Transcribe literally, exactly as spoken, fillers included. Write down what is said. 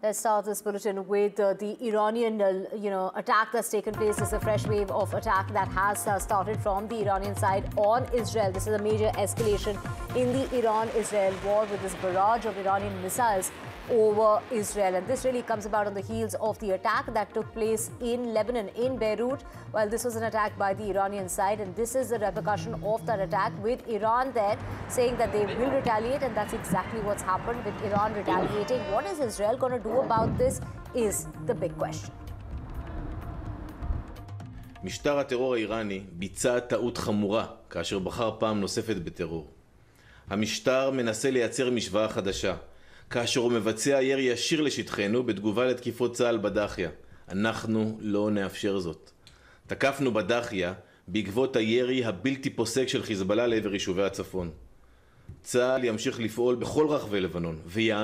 Let's start this bulletin with uh, the Iranian, uh, you know, attack that's taken place. This is a fresh wave of attack that has uh, started from the Iranian side on Israel. This is a major escalation in the Iran-Israel war with this barrage of Iranian missiles over Israel. And this really comes about on the heels of the attack that took place in Lebanon, in Beirut. Well, this was an attack by the Iranian side, and this is the repercussion of that attack, with Iran there saying that they will retaliate, and that's exactly what's happened with Iran retaliating. What is Israel going to do about this is the big question. משטר הטרור האיראני ביצע טעות חמורה כאשר בחר פעם נוספת בטרור. המשטר מנסה לייצר משוואה חדשה, כאשר הוא מבצע ירי ישיר לשטחנו בתגובה לתקיפות צה"ל בדחיה. אנחנו לא נאפשר זאת. תקפנו בדחיה בעקבות הירי הבלתי פוסק של חיזבאללה לעבר יישובי הצפון. צה"ל ימשיך לפעול בכל רחבי לבנון ויעמיד